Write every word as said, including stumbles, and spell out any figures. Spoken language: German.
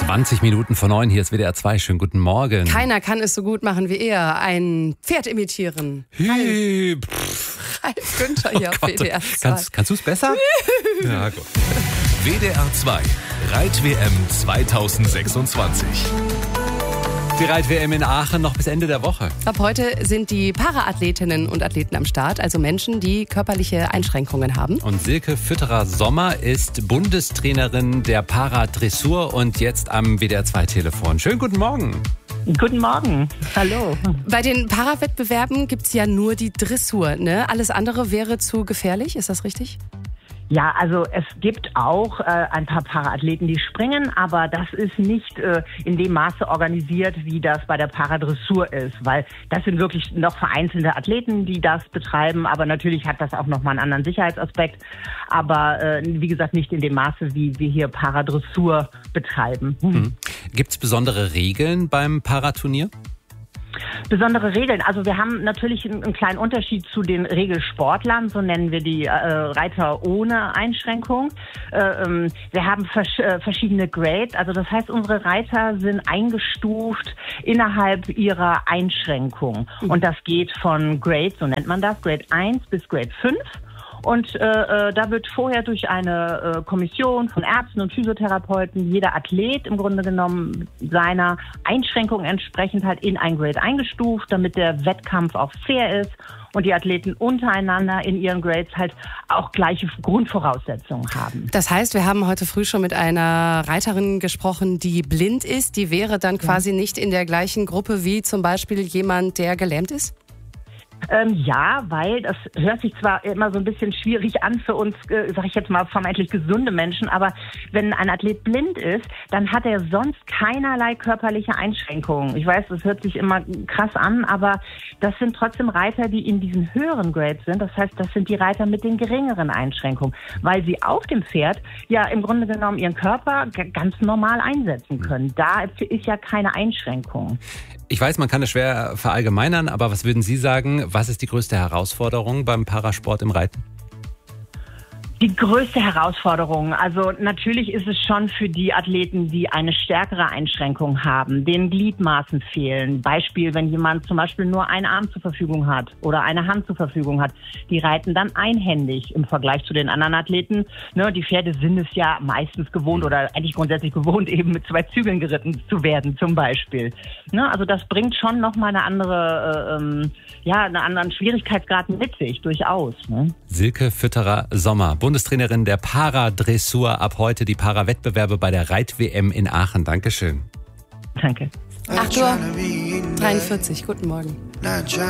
zwanzig Minuten vor neun, hier ist W D R zwei. Schönen guten Morgen. Keiner kann es so gut machen wie er. Ein Pferd imitieren. Hey, Ralf Günther hier oh auf Gott, W D R zwei. Kannst, kannst du es besser? Ja, gut. W D R zwei Reit-W M zwanzig sechsundzwanzig. Die Reit-W M in Aachen noch bis Ende der Woche. Ab heute sind die Paraathletinnen und Athleten am Start, also Menschen, die körperliche Einschränkungen haben. Und Silke Fütterer-Sommer ist Bundestrainerin der Paradressur und jetzt am W D R zwei Telefon. Schönen guten Morgen. Guten Morgen, hallo. Bei den Parawettbewerben gibt es ja nur die Dressur, ne? Alles andere wäre zu gefährlich, ist das richtig? Ja, also es gibt auch äh, ein paar Paraathleten, die springen, aber das ist nicht äh, in dem Maße organisiert, wie das bei der Paradressur ist, weil das sind wirklich noch vereinzelte Athleten, die das betreiben, aber natürlich hat das auch nochmal einen anderen Sicherheitsaspekt, aber äh, wie gesagt nicht in dem Maße, wie wir hier Paradressur betreiben. Mhm. Gibt es besondere Regeln beim Paraturnier? Besondere Regeln. Also wir haben natürlich einen kleinen Unterschied zu den Regelsportlern, so nennen wir die äh, Reiter ohne Einschränkung. Äh, ähm, wir haben vers- äh, verschiedene Grades, also das heißt, unsere Reiter sind eingestuft innerhalb ihrer Einschränkung. Und das geht von Grade, so nennt man das, Grade eins bis Grade fünf. Und äh, da wird vorher durch eine äh, Kommission von Ärzten und Physiotherapeuten jeder Athlet im Grunde genommen seiner Einschränkung entsprechend halt in ein Grade eingestuft, damit der Wettkampf auch fair ist und die Athleten untereinander in ihren Grades halt auch gleiche Grundvoraussetzungen haben. Das heißt, wir haben heute früh schon mit einer Reiterin gesprochen, die blind ist. Die wäre dann quasi ja. nicht in der gleichen Gruppe wie zum Beispiel jemand, der gelähmt ist? Ähm, ja, weil das hört sich zwar immer so ein bisschen schwierig an für uns, äh, sag ich jetzt mal, vermeintlich gesunde Menschen, aber wenn ein Athlet blind ist, dann hat er sonst keinerlei körperliche Einschränkungen. Ich weiß, das hört sich immer krass an, aber das sind trotzdem Reiter, die in diesen höheren Grades sind. Das heißt, das sind die Reiter mit den geringeren Einschränkungen, weil sie auf dem Pferd ja im Grunde genommen ihren Körper g- ganz normal einsetzen können. Da ist ja keine Einschränkung. Ich weiß, man kann es schwer verallgemeinern, aber was würden Sie sagen, was ist die größte Herausforderung beim Parasport im Reiten? Die größte Herausforderung, also natürlich ist es schon für die Athleten, die eine stärkere Einschränkung haben, denen Gliedmaßen fehlen. Beispiel, wenn jemand zum Beispiel nur einen Arm zur Verfügung hat oder eine Hand zur Verfügung hat, die reiten dann einhändig im Vergleich zu den anderen Athleten. Ne, die Pferde sind es ja meistens gewohnt oder eigentlich grundsätzlich gewohnt, eben mit zwei Zügeln geritten zu werden zum Beispiel. Ne, also das bringt schon nochmal eine andere, äh, ähm, ja, einen anderen Schwierigkeitsgrad mit sich, durchaus. Ne? Silke Fütterer-Sommer, Bundestrainerin der Paradressur, ab heute die Parawettbewerbe bei der Reit-W M in Aachen. Dankeschön. Danke. acht Uhr dreiundvierzig, guten Morgen.